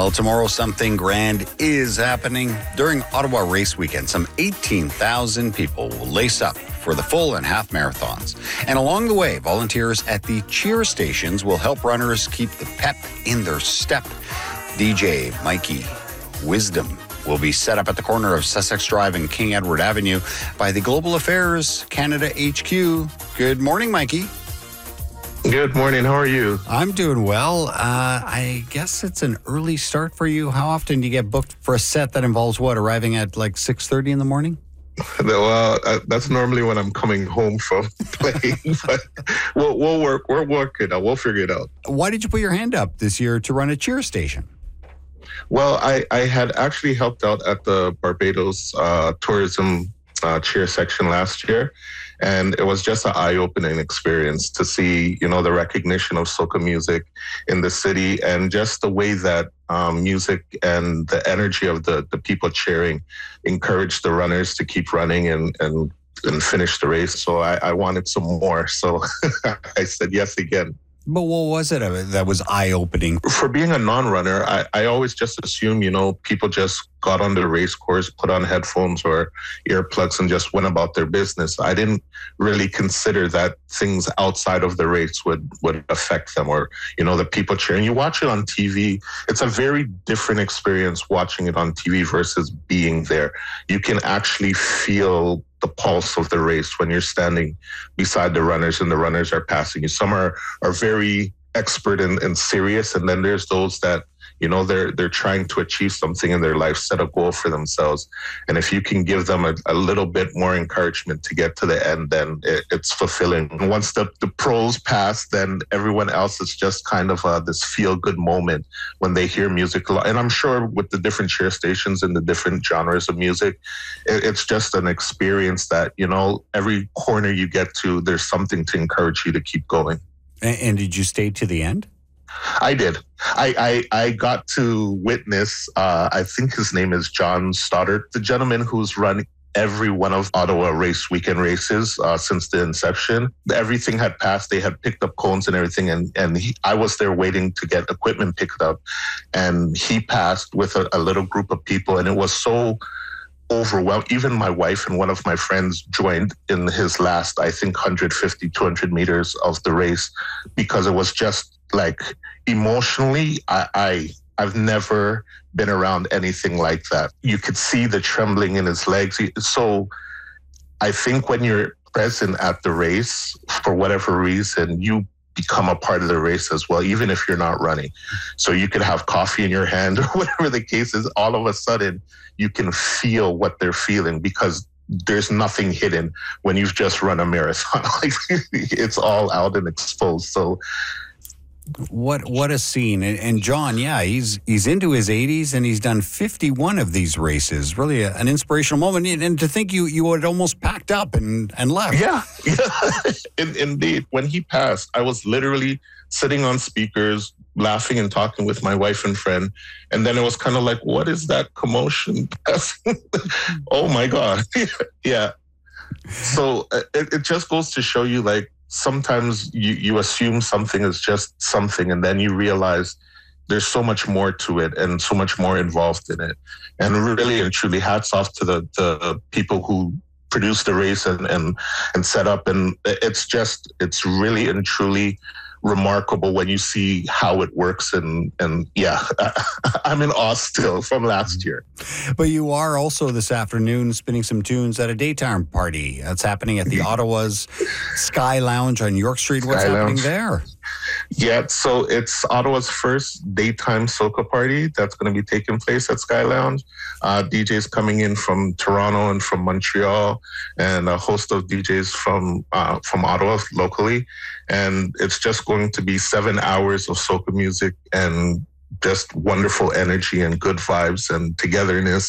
Well, tomorrow something grand is happening. During Ottawa Race Weekend, some 18,000 people will lace up for the full and half marathons. And along the way, volunteers at the cheer stations will help runners keep the pep in their step. DJ Mikey Wisdom will be set up at the corner of Sussex Drive and King Edward Avenue by the Global Affairs Canada HQ. Good morning, Mikey. Good morning. How are you? I'm doing well. I guess it's an early start for you. How often do you get booked for a set that involves arriving at like 6:30 in the morning? Well, that's normally when I'm coming home from playing, but we'll work. We'll work it out. We'll figure it out. Why did you put your hand up this year to run a cheer station? Well, I had actually helped out at the Barbados tourism cheer section last year. And it was just an eye-opening experience to see, the recognition of soca music in the city and just the way that music and the energy of the people cheering encouraged the runners to keep running and finish the race. So I wanted some more. So I said yes again. But what was it that was eye-opening? For being a non-runner, I always just assume, people just got on the race course, put on headphones or earplugs and just went about their business. I didn't really consider that things outside of the race would affect them or, the people cheering. You watch it on TV, it's a very different experience watching it on TV versus being there. You can actually feel the pulse of the race when you're standing beside the runners and the runners are passing you. Some are very expert and serious, and then there's those that they're trying to achieve something in their life, set a goal for themselves. And if you can give them a little bit more encouragement to get to the end, then it's fulfilling. And once the pros pass, then everyone else is just kind of this feel-good moment when they hear music. And I'm sure with the different cheer stations and the different genres of music, it's just an experience that, every corner you get to, there's something to encourage you to keep going. And did you stay to the end? I did. I got to witness, I think his name is John Stoddart, the gentleman who's run every one of Ottawa Race Weekend races since the inception. Everything had passed. They had picked up cones and everything. And I was there waiting to get equipment picked up. And he passed with a little group of people. And it was so overwhelmed. Even my wife and one of my friends joined in his last, I think, 150, 200 meters of the race because it was just like emotionally, I've never been around anything like that. You could see the trembling in his legs. So I think when you're present at the race, for whatever reason, you become a part of the race as well, even if you're not running. So you could have coffee in your hand or whatever the case is. All of a sudden, you can feel what they're feeling because there's nothing hidden when you've just run a marathon. Like it's all out and exposed. So what a scene. And John, yeah, he's into his 80s and he's done 51 of these races. Really an inspirational moment. And to think you had almost packed up and left. Yeah. Indeed. When he passed, I was literally sitting on speakers, laughing and talking with my wife and friend. And then it was kind of like, what is that commotion? Oh my God. Yeah. So it just goes to show you, like, sometimes you assume something is just something, and then you realize there's so much more to it and so much more involved in it. And really and truly, hats off to the people who produced the race and set up. And it's really and truly remarkable when you see how it works. And yeah, I'm in awe still from last year. But you are also this afternoon spinning some tunes at a daytime party. That's happening at the Ottawa's Sky Lounge on York Street. What's happening there? Yeah, so it's Ottawa's first daytime soca party that's going to be taking place at Sky Lounge. DJs coming in from Toronto and from Montreal, and a host of DJs from Ottawa locally. And it's just going to be 7 hours of soca music and just wonderful energy and good vibes and togetherness.